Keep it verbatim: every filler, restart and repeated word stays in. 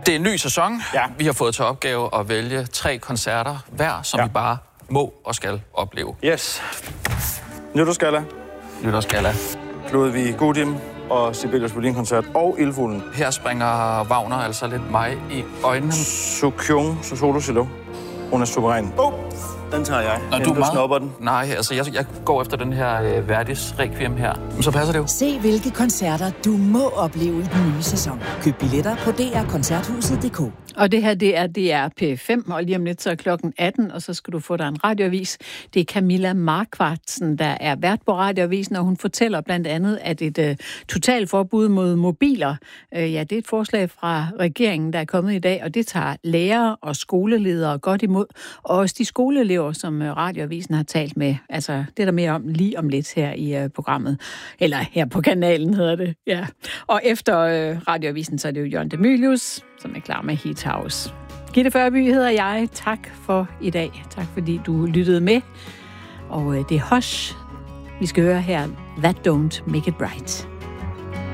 Det er en ny sæson. Ja. Vi har fået til opgave at vælge tre koncerter hver, som ja. vi bare må og skal opleve. Yes. Nytårsgalla. Nytårsgalla. Ludvig Gudim og Sibelius Violin-koncert og Ildfuglen. Her springer Wagner altså lidt mig i øjnene. Sukyung, Solo Silo. Hun er suveræn. Oh, den tager jeg. Når du, du snupper den. Nej, altså jeg, jeg går efter den her øh, Verdis Requiem her. Men så passer det jo. Se hvilke koncerter du må opleve i den nye sæson. Køb billetter på d r koncerthuset punktum d k. Og det her, det er D R P fem, og lige om lidt så er klokken atten, og så skal du få dig en radioavis. Det er Camilla Markvartsen, der er vært på radioavisen, og hun fortæller blandt andet, at et uh, totalforbud mod mobiler, uh, ja, det er et forslag fra regeringen, der er kommet i dag, og det tager lærere og skoleledere godt imod, og også de skoleelever, som uh, radioavisen har talt med. Altså, det er der mere om lige om lidt her i uh, programmet, eller her på kanalen hedder det, ja. Og efter uh, radioavisen, så er det jo Jørgen Demilius, som er klar med Heat House. Gitte Førby hedder jeg. Tak for i dag. Tak fordi du lyttede med. Og det er Hush, vi skal høre her. That Don't Make It Right.